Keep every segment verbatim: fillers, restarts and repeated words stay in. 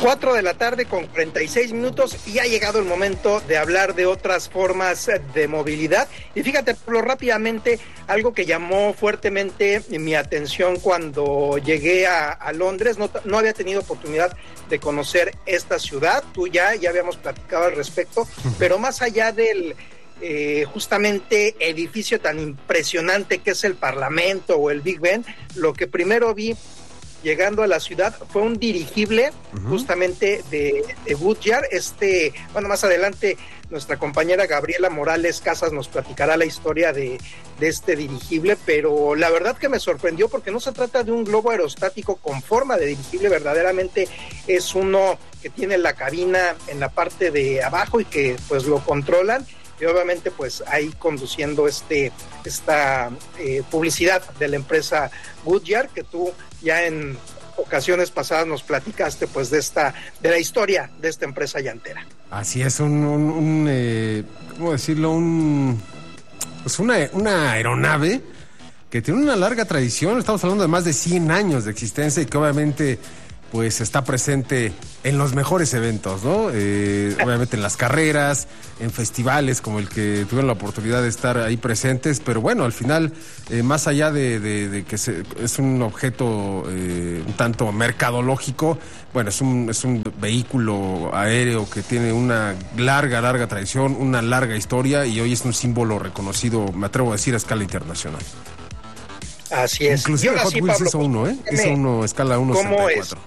Cuatro de la tarde con cuarenta y seis minutos y ha llegado el momento de hablar de otras formas de movilidad. Y fíjate, Pablo, rápidamente, algo que llamó fuertemente mi atención cuando llegué a, a Londres, no, no había tenido oportunidad de conocer esta ciudad, tú ya, ya habíamos platicado al respecto, pero más allá del eh, justamente edificio tan impresionante que es el Parlamento o el Big Ben, lo que primero vi llegando a la ciudad fue un dirigible uh-huh. justamente de, de Goodyear. Este, bueno, más adelante nuestra compañera Gabriela Morales Casas nos platicará la historia de, de este dirigible, pero la verdad que me sorprendió porque no se trata de un globo aerostático con forma de dirigible, verdaderamente es uno que tiene la cabina en la parte de abajo y que pues lo controlan. Y obviamente pues ahí conduciendo este esta eh, publicidad de la empresa Goodyear, que tú ya en ocasiones pasadas nos platicaste pues de esta de la historia de esta empresa llantera. Así es, un, un, un eh, ¿cómo decirlo? Un pues una, una aeronave que tiene una larga tradición. Estamos hablando de más de cien años de existencia y que obviamente pues está presente en los mejores eventos, ¿no? Eh, obviamente en las carreras, en festivales como el que tuvieron la oportunidad de estar ahí presentes, pero bueno, al final, eh, más allá de, de, de que se, es un objeto eh, un tanto mercadológico, bueno, es un, es un vehículo aéreo que tiene una larga, larga tradición, una larga historia y hoy es un símbolo reconocido, me atrevo a decir, a escala internacional. Así es. Inclusive Hot sí, Wheels Pablo, hizo uno, ¿eh? Hizo uno escala uno sesenta y cuatro.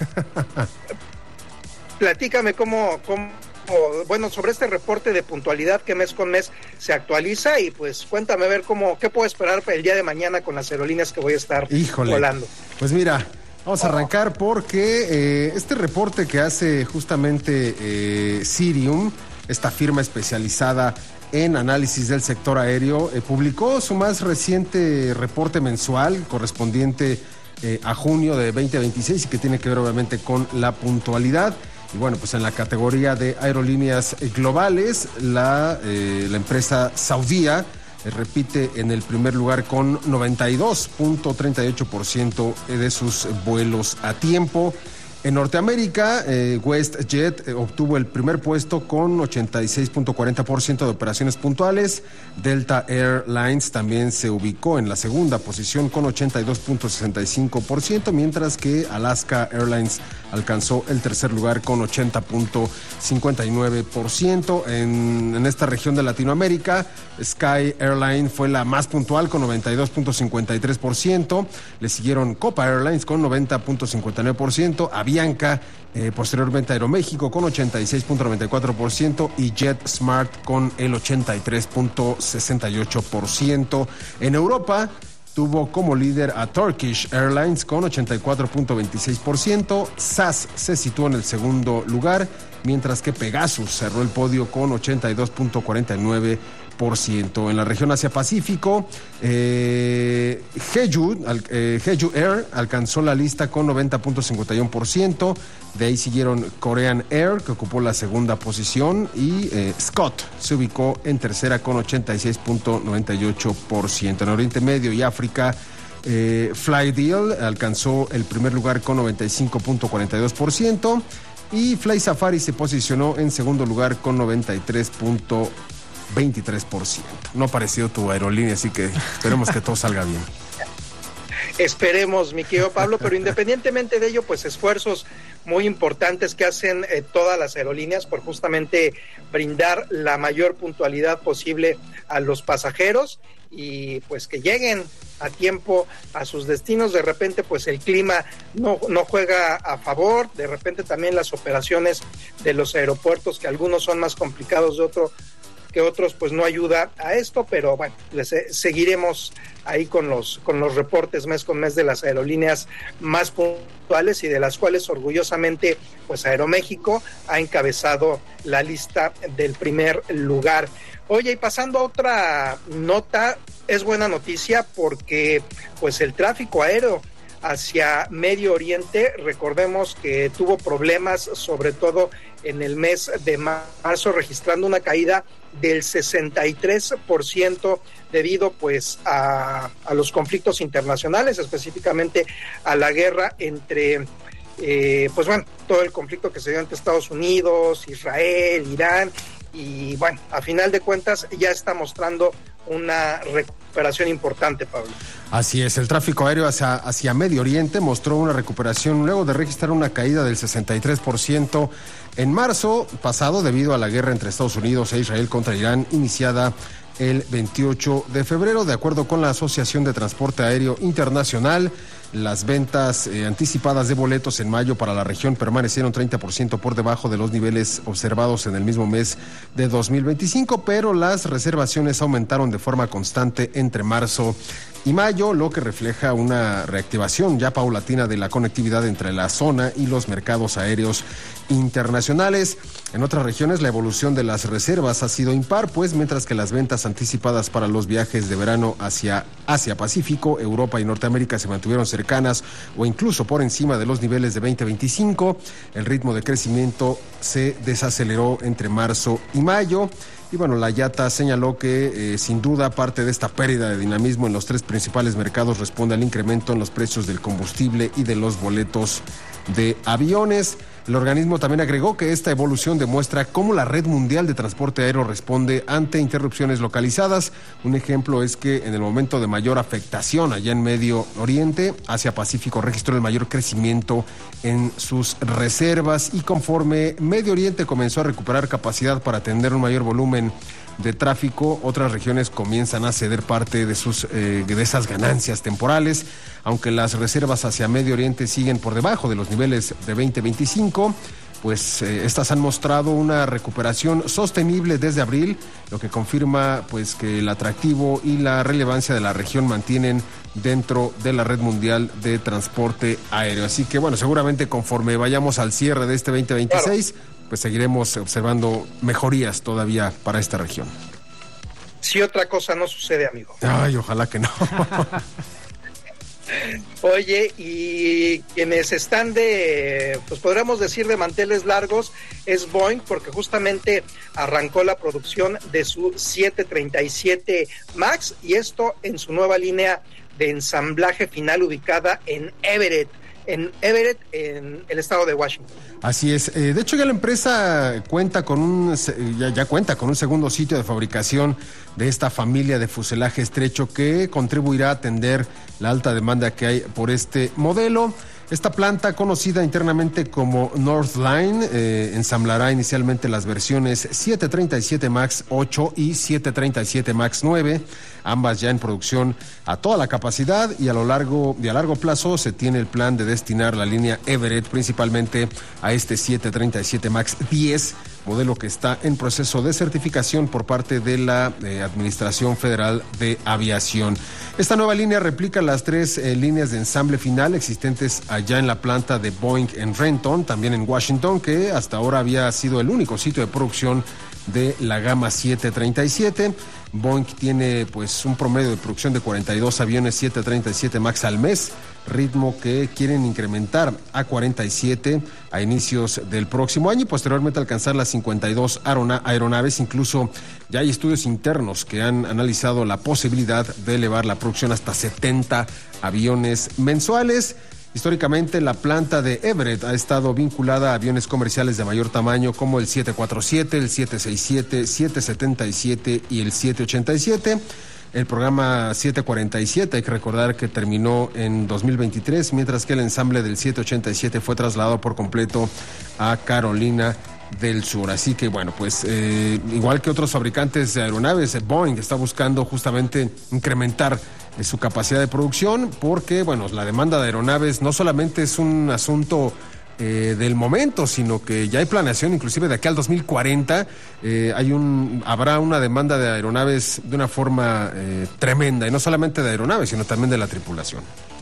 Platícame cómo, cómo, bueno, sobre este reporte de puntualidad que mes con mes se actualiza y pues cuéntame a ver cómo, qué puedo esperar para el día de mañana con las aerolíneas que voy a estar Híjole. volando. Pues mira, vamos a arrancar porque eh, este reporte que hace justamente eh, Cirium, esta firma especializada en análisis del sector aéreo, eh, publicó su más reciente reporte mensual correspondiente eh, a junio de veinte veintiséis y que tiene que ver obviamente con la puntualidad. Y bueno, pues en la categoría de aerolíneas globales, la, eh, la empresa Saudia eh, repite en el primer lugar con noventa y dos punto treinta y ocho por ciento de sus vuelos a tiempo. En Norteamérica, eh, WestJet eh, obtuvo el primer puesto con ochenta y seis punto cuarenta por ciento de operaciones puntuales. Delta Airlines también se ubicó en la segunda posición con ochenta y dos punto sesenta y cinco por ciento, mientras que Alaska Airlines alcanzó el tercer lugar con ochenta punto cincuenta y nueve por ciento. En, en esta región de Latinoamérica, Sky Airlines fue la más puntual con noventa y dos punto cincuenta y tres por ciento. Le siguieron Copa Airlines con noventa punto cincuenta y nueve por ciento. Bianca, eh, posteriormente Aeroméxico con ochenta y seis punto noventa y cuatro por ciento y JetSmart con el ochenta y tres punto sesenta y ocho por ciento. En Europa tuvo como líder a Turkish Airlines con ochenta y cuatro punto veintiséis por ciento. S A S se situó en el segundo lugar, mientras que Pegasus cerró el podio con ochenta y dos punto cuarenta y nueve por ciento. En la región Asia-Pacífico, eh, Jeju, eh, Jeju Air alcanzó la lista con noventa punto cincuenta y uno por ciento. De ahí siguieron Korean Air, que ocupó la segunda posición, y eh, Scott se ubicó en tercera con ochenta y seis punto noventa y ocho por ciento. En Oriente Medio y África, eh, Flydeel alcanzó el primer lugar con noventa y cinco punto cuarenta y dos por ciento y Fly Safari se posicionó en segundo lugar con noventa y tres punto veintitrés por ciento. No ha aparecido tu aerolínea, así que esperemos que todo salga bien. Esperemos, mi querido Pablo, pero independientemente de ello, pues esfuerzos muy importantes que hacen eh, todas las aerolíneas por justamente brindar la mayor puntualidad posible a los pasajeros y pues que lleguen a tiempo a sus destinos. De repente pues el clima no, no juega a favor, de repente también las operaciones de los aeropuertos, que algunos son más complicados de otro que otros, pues no ayuda a esto, pero bueno, les, eh, seguiremos ahí con los con los reportes mes con mes de las aerolíneas más puntuales y de las cuales orgullosamente pues Aeroméxico ha encabezado la lista del primer lugar. Oye, y pasando a otra nota, es buena noticia porque pues el tráfico aéreo hacia Medio Oriente, recordemos que tuvo problemas sobre todo en el mes de marzo, registrando una caída del sesenta y tres por ciento debido pues a, a los conflictos internacionales, específicamente a la guerra entre eh, pues bueno, todo el conflicto que se dio entre Estados Unidos, Israel, Irán, y bueno, a final de cuentas ya está mostrando una recuperación importante, Pablo. Así es, el tráfico aéreo hacia, hacia Medio Oriente mostró una recuperación luego de registrar una caída del sesenta y tres por ciento en marzo pasado debido a la guerra entre Estados Unidos e Israel contra Irán, iniciada el veintiocho de febrero. De acuerdo con la Asociación de Transporte Aéreo Internacional, las ventas eh, anticipadas de boletos en mayo para la región permanecieron treinta por ciento por debajo de los niveles observados en el mismo mes de dos mil veinticinco, pero las reservaciones aumentaron de forma constante entre marzo y mayo, lo que refleja una reactivación ya paulatina de la conectividad entre la zona y los mercados aéreos internacionales. En otras regiones la evolución de las reservas ha sido impar, pues mientras que las ventas anticipadas para los viajes de verano hacia Asia-Pacífico, Europa y Norteamérica se mantuvieron cercanas o incluso por encima de los niveles de veinte veinticinco, el ritmo de crecimiento se desaceleró entre marzo y mayo. Y bueno, la I A T A señaló que eh, sin duda parte de esta pérdida de dinamismo en los tres principales mercados responde al incremento en los precios del combustible y de los boletos de aviones. El organismo también agregó que esta evolución demuestra cómo la red mundial de transporte aéreo responde ante interrupciones localizadas. Un ejemplo es que en el momento de mayor afectación allá en Medio Oriente, Asia-Pacífico registró el mayor crecimiento en sus reservas, y conforme Medio Oriente comenzó a recuperar capacidad para atender un mayor volumen de tráfico, otras regiones comienzan a ceder parte de sus eh, de esas ganancias temporales. Aunque las reservas hacia Medio Oriente siguen por debajo de los niveles de veinte veinticinco, pues eh, estas han mostrado una recuperación sostenible desde abril, lo que confirma pues que el atractivo y la relevancia de la región mantienen dentro de la red mundial de transporte aéreo. Así que bueno, seguramente conforme vayamos al cierre de este veinte veintiséis, claro, pues seguiremos observando mejorías todavía para esta región. Si otra cosa no sucede, amigo. Ay, ojalá que no. Oye, y quienes están de, pues podríamos decir de manteles largos, es Boeing, porque justamente arrancó la producción de su siete treinta y siete MAX, y esto en su nueva línea de ensamblaje final ubicada en Everett, en Everett, en el estado de Washington. Así es. Eh, de hecho, ya la empresa cuenta con un ya, ya cuenta con un segundo sitio de fabricación de esta familia de fuselaje estrecho que contribuirá a atender la alta demanda que hay por este modelo. Esta planta, conocida internamente como Northline, eh, ensamblará inicialmente las versiones siete treinta y siete MAX ocho y siete treinta y siete MAX nueve, ambas ya en producción a toda la capacidad, y a lo largo y a largo plazo se tiene el plan de destinar la línea Everett principalmente a este siete treinta y siete MAX diez, modelo que está en proceso de certificación por parte de la eh, Administración Federal de Aviación. Esta nueva línea replica las tres eh, líneas de ensamble final existentes allá en la planta de Boeing en Renton, también en Washington, que hasta ahora había sido el único sitio de producción de la gama siete treinta y siete. Boeing tiene pues un promedio de producción de cuarenta y dos aviones siete treinta y siete MAX al mes, ritmo que quieren incrementar a cuarenta y siete a inicios del próximo año y posteriormente alcanzar las cincuenta y dos aerona- aeronaves. Incluso ya hay estudios internos que han analizado la posibilidad de elevar la producción hasta setenta aviones mensuales. Históricamente, la planta de Everett ha estado vinculada a aviones comerciales de mayor tamaño como el siete cuarenta y siete, el siete sesenta y siete, siete setenta y siete y el siete ochenta y siete. El programa siete cuarenta y siete, hay que recordar que terminó en dos mil veintitrés, mientras que el ensamble del siete ochenta y siete fue trasladado por completo a Carolina del Sur. Así que bueno, pues eh, igual que otros fabricantes de aeronaves, Boeing está buscando justamente incrementar eh, su capacidad de producción, porque bueno, la demanda de aeronaves no solamente es un asunto eh, del momento, sino que ya hay planeación, inclusive de aquí al dos mil cuarenta eh, hay un habrá una demanda de aeronaves de una forma eh, tremenda, y no solamente de aeronaves, sino también de la tripulación.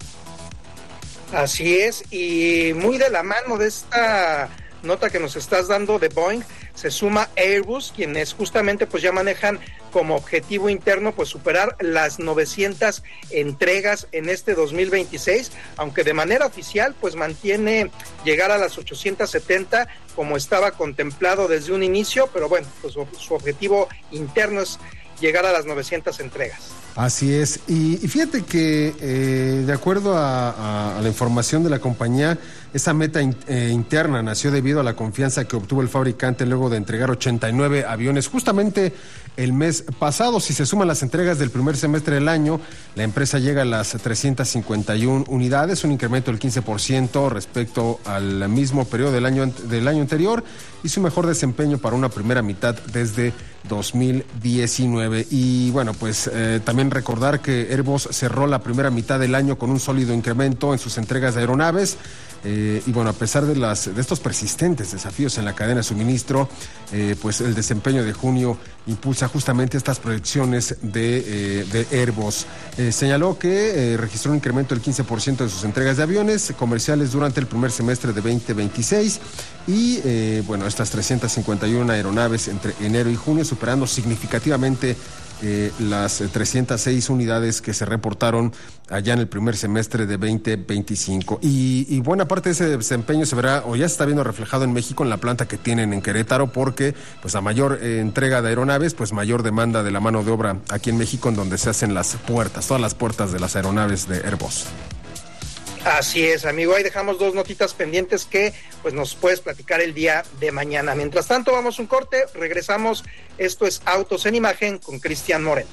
Así es, y muy de la mano de esta nota que nos estás dando de Boeing, se suma Airbus, quienes justamente pues ya manejan como objetivo interno pues superar las novecientas entregas en este dos mil veintiséis, aunque de manera oficial pues mantiene llegar a las ochocientas setenta como estaba contemplado desde un inicio, pero bueno, pues su, su objetivo interno es llegar a las novecientas entregas. Así es, y, y fíjate que eh, de acuerdo a, a, a la información de la compañía, Esa meta in, eh, interna nació debido a la confianza que obtuvo el fabricante luego de entregar ochenta y nueve aviones justamente el mes pasado. Si se suman las entregas del primer semestre del año, la empresa llega a las trescientas cincuenta y una unidades, un incremento del quince por ciento respecto al mismo periodo del año, del año anterior, y su mejor desempeño para una primera mitad desde dos mil diecinueve. Y bueno, pues eh, también recordar que Airbus cerró la primera mitad del año con un sólido incremento en sus entregas de aeronaves. Eh, y bueno, a pesar de, las, de estos persistentes desafíos en la cadena de suministro, eh, pues el desempeño de junio impulsa justamente estas proyecciones de, eh, de Airbus. Eh, señaló que eh, registró un incremento del quince por ciento de sus entregas de aviones comerciales durante el primer semestre de veinte veintiséis y eh, bueno, estas trescientas cincuenta y una aeronaves entre enero y junio, superando significativamente Eh, las trescientas seis unidades que se reportaron allá en el primer semestre de veinte veinticinco. Y, y buena parte de ese desempeño se verá o ya se está viendo reflejado en México en la planta que tienen en Querétaro, porque pues a mayor eh, entrega de aeronaves, pues mayor demanda de la mano de obra aquí en México, en donde se hacen las puertas, todas las puertas de las aeronaves de Airbus. Así es, amigo. Ahí dejamos dos notitas pendientes que pues nos puedes platicar el día de mañana. Mientras tanto, vamos un corte, regresamos. Esto es Autos en Imagen con Cristian Moreno.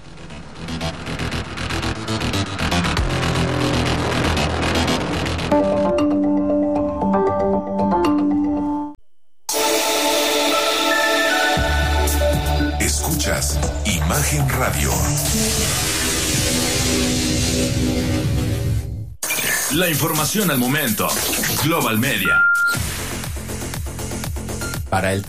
Escuchas Imagen Radio. La información al momento. Global Media. Para el